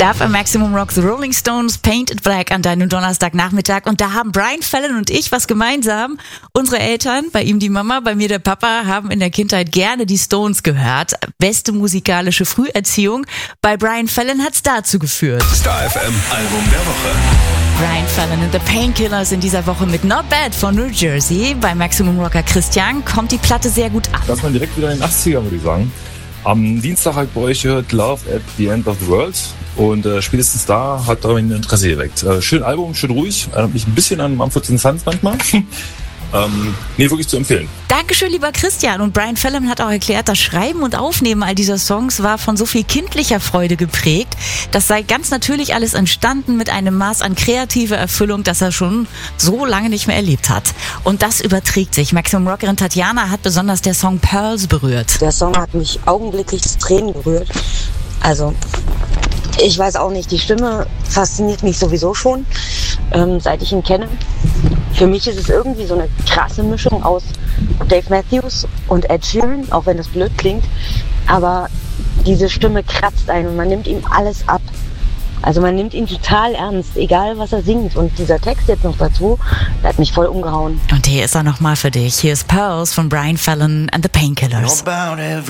Da für Maximum Rock The Rolling Stones, Painted Black an deinem Donnerstagnachmittag. Und da haben Brian Fallon und ich was gemeinsam. Unsere Eltern, bei ihm die Mama, bei mir der Papa, haben in der Kindheit gerne die Stones gehört. Beste musikalische Früherziehung. Bei Brian Fallon hat's dazu geführt. Star FM Album der Woche. Brian Fallon and the Painkillers in dieser Woche mit Not Bad von New Jersey. Bei Maximum Rocker Christian kommt die Platte sehr gut an. Das ist man direkt wieder in den 80ern, würde ich sagen. Am Dienstag halt bei euch gehört Love at the End of the World und spätestens da hat er mein Interesse geweckt. Schön Album, schön ruhig, erinnert mich ein bisschen an Mumford & Sons manchmal. Wirklich zu empfehlen. Dankeschön, lieber Christian. Und Brian Fallon hat auch erklärt, das Schreiben und Aufnehmen all dieser Songs war von so viel kindlicher Freude geprägt. Das sei ganz natürlich alles entstanden mit einem Maß an kreativer Erfüllung, das er schon so lange nicht mehr erlebt hat. Und das überträgt sich. Maximum Rockerin Tatjana hat besonders der Song Pearls berührt. Der Song hat mich augenblicklich zu Tränen gerührt. Also, ich weiß auch nicht, die Stimme fasziniert mich sowieso schon, seit ich ihn kenne. Für mich ist es irgendwie so eine krasse Mischung aus Dave Matthews und Ed Sheeran, auch wenn das blöd klingt. Aber diese Stimme kratzt einen und man nimmt ihm alles ab. Also man nimmt ihn total ernst, egal was er singt. Und dieser Text jetzt noch dazu, der hat mich voll umgehauen. Und hier ist er nochmal für dich. Hier ist Pearls von Brian Fallon and the Painkillers.